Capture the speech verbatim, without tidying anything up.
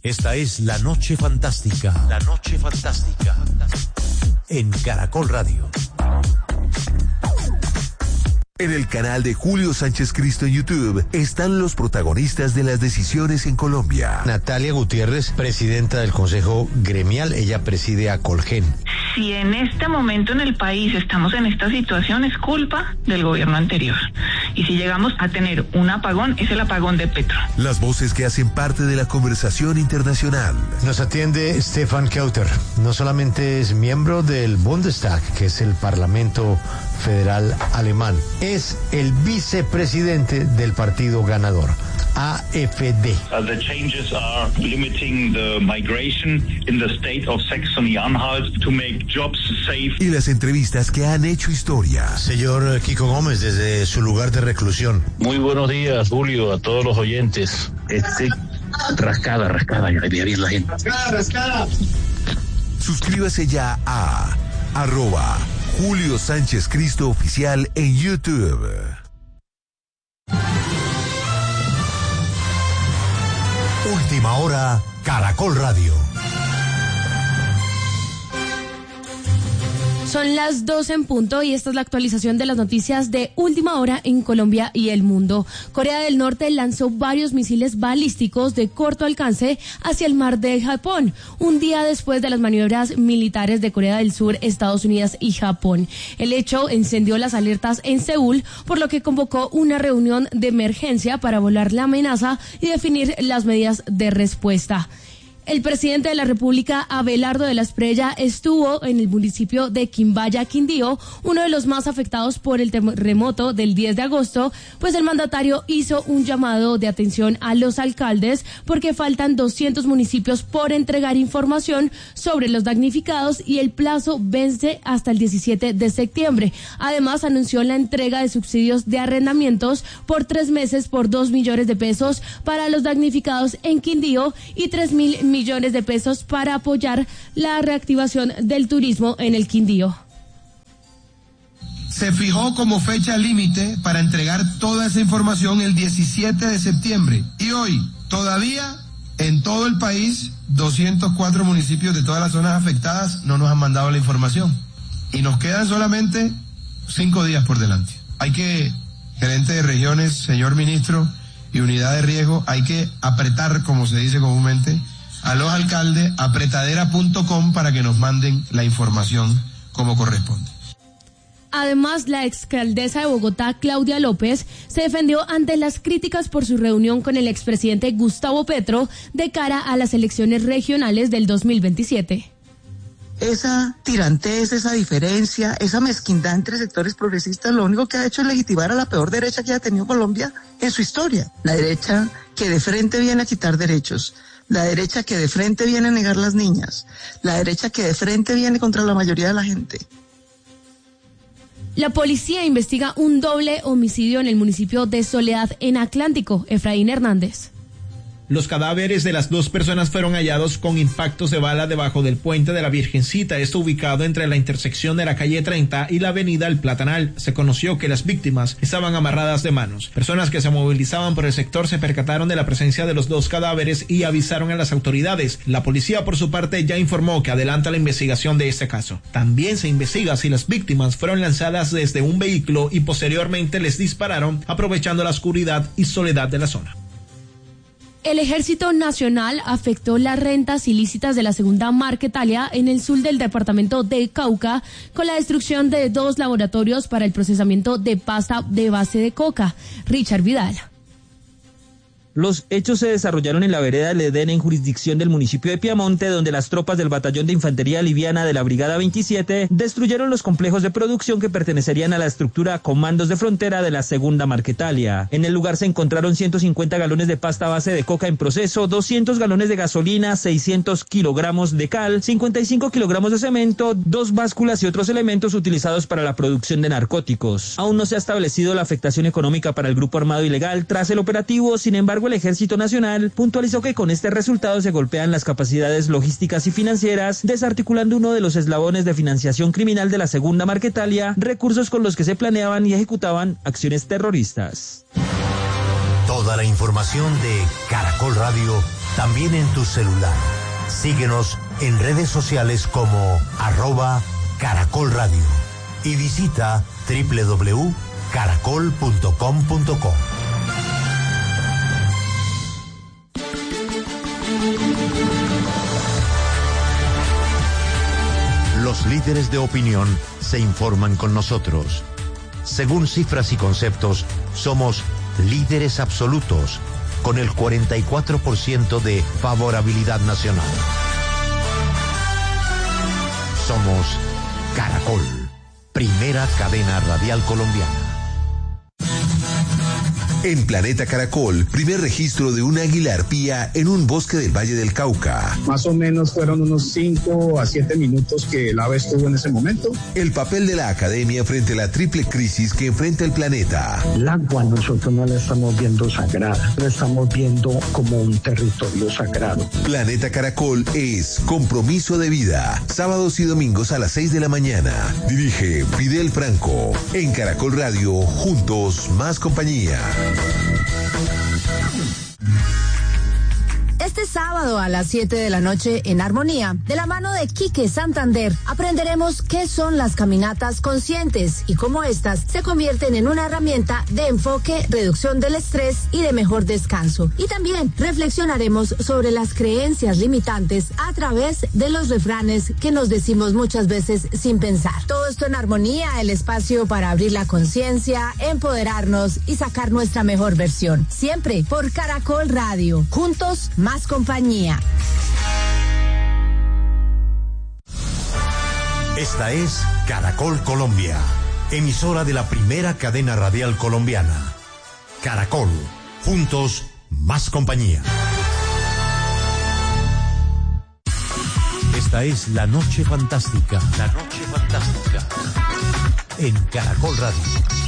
Esta es La Noche Fantástica. La Noche Fantástica. En Caracol Radio. En el canal de Julio Sánchez Cristo en YouTube están los protagonistas de las decisiones en Colombia. Natalia Gutiérrez, presidenta del Consejo Gremial, ella preside a Colgen. Si en este momento en el país estamos en esta situación, es culpa del gobierno anterior. Y si llegamos a tener un apagón, es el apagón de Petro. Las voces que hacen parte de la conversación internacional. Nos atiende Stefan Kauter. No solamente es miembro del Bundestag, que es el Parlamento Federal Alemán, es el vicepresidente del partido ganador, A F D. Uh, the changes are limiting the migration in the state of Saxony-Anhalt to make jobs safe. Y las entrevistas que han hecho historia. Señor Kiko Gómez, desde su lugar de reclusión. Muy buenos días, Julio, a todos los oyentes. Este, rascada, rascada, ya veía bien la gente. Rascada, rascada. Suscríbase ya a arroba Julio Sánchez Cristo Oficial en YouTube. Última hora, Caracol Radio. Son las doce en punto y esta es la actualización de las noticias de última hora en Colombia y el mundo. Corea del Norte lanzó varios misiles balísticos de corto alcance hacia el mar de Japón, un día después de las maniobras militares de Corea del Sur, Estados Unidos y Japón. El hecho encendió las alertas en Seúl, por lo que convocó una reunión de emergencia para evaluar la amenaza y definir las medidas de respuesta. El presidente de la República, Abelardo de la Espriella, estuvo en el municipio de Quimbaya, Quindío, uno de los más afectados por el terremoto del diez de agosto, pues el mandatario hizo un llamado de atención a los alcaldes porque faltan doscientos municipios por entregar información sobre los damnificados y el plazo vence hasta el diecisiete de septiembre. Además, anunció la entrega de subsidios de arrendamientos por tres meses por dos millones de pesos para los damnificados en Quindío y tres mil millones de pesos para apoyar la reactivación del turismo en el Quindío. Se fijó como fecha límite para entregar toda esa información el diecisiete de septiembre y hoy todavía en todo el país doscientos cuatro municipios de todas las zonas afectadas no nos han mandado la información y nos quedan solamente cinco días por delante. Hay que, gerente de regiones, señor ministro, y unidad de riesgo, hay que apretar, como se dice comúnmente, a los alcaldes, apretadera punto com para que nos manden la información como corresponde. Además, la exalcaldesa de Bogotá, Claudia López, se defendió ante las críticas por su reunión con el expresidente Gustavo Petro de cara a las elecciones regionales del dos mil veintisiete. Esa tirantez, esa diferencia, esa mezquindad entre sectores progresistas, lo único que ha hecho es legitimar a la peor derecha que ha tenido Colombia en su historia. La derecha que de frente viene a quitar derechos, la derecha que de frente viene a negar las niñas, la derecha que de frente viene contra la mayoría de la gente. La policía investiga un doble homicidio en el municipio de Soledad, en Atlántico. Efraín Hernández. Los cadáveres de las dos personas fueron hallados con impactos de bala debajo del puente de la Virgencita, esto ubicado entre la intersección de la calle treinta y la avenida El Platanal. Se conoció que las víctimas estaban amarradas de manos. Personas que se movilizaban por el sector se percataron de la presencia de los dos cadáveres y avisaron a las autoridades. La policía, por su parte, ya informó que adelanta la investigación de este caso. También se investiga si las víctimas fueron lanzadas desde un vehículo y posteriormente les dispararon, aprovechando la oscuridad y soledad de la zona. El Ejército Nacional afectó las rentas ilícitas de la segunda Marquetalia en el sur del departamento de Cauca con la destrucción de dos laboratorios para el procesamiento de pasta de base de coca. Richard Vidal. Los hechos se desarrollaron en la vereda del Edén, en jurisdicción del municipio de Piamonte, donde las tropas del Batallón de Infantería Liviana de la Brigada veintisiete destruyeron los complejos de producción que pertenecerían a la estructura Comandos de Frontera de la segunda Marquetalia. En el lugar se encontraron ciento cincuenta galones de pasta base de coca en proceso, doscientos galones de gasolina, seiscientos kilogramos de cal, cincuenta y cinco kilogramos de cemento, dos básculas y otros elementos utilizados para la producción de narcóticos. Aún no se ha establecido la afectación económica para el grupo armado ilegal tras el operativo. Sin embargo, el Ejército Nacional puntualizó que con este resultado se golpean las capacidades logísticas y financieras, desarticulando uno de los eslabones de financiación criminal de la segunda Marquetalia, recursos con los que se planeaban y ejecutaban acciones terroristas. Toda la información de Caracol Radio también en tu celular. Síguenos en redes sociales como arroba Caracol Radio y visita doble u doble u doble u punto caracol punto com punto co. Los líderes de opinión se informan con nosotros. Según cifras y conceptos, somos líderes absolutos, con el cuarenta y cuatro por ciento de favorabilidad nacional. Somos Caracol, primera cadena radial colombiana. En Planeta Caracol, primer registro de una águila arpía en un bosque del Valle del Cauca. Más o menos fueron unos cinco a siete minutos que el ave estuvo en ese momento. El papel de la academia frente a la triple crisis que enfrenta el planeta. El agua nosotros no la estamos viendo sagrada, la estamos viendo como un territorio sagrado. Planeta Caracol es compromiso de vida. Sábados y domingos a las seis de la mañana. Dirige Fidel Franco. En Caracol Radio, juntos más compañía. Este sábado a las siete de la noche en Armonía, de la mano de Quique Santander, aprenderemos qué son las caminatas conscientes y cómo éstas se convierten en una herramienta de enfoque, reducción del estrés y de mejor descanso. Y también reflexionaremos sobre las creencias limitantes a través de los refranes que nos decimos muchas veces sin pensar. Todo esto en Armonía, el espacio para abrir la conciencia, empoderarnos y sacar nuestra mejor versión. Siempre por Caracol Radio. Juntos, más compañía. Esta es Caracol Colombia, emisora de la primera cadena radial colombiana. Caracol, juntos, más compañía. Esta es La Noche Fantástica. La Noche Fantástica. En Caracol Radio.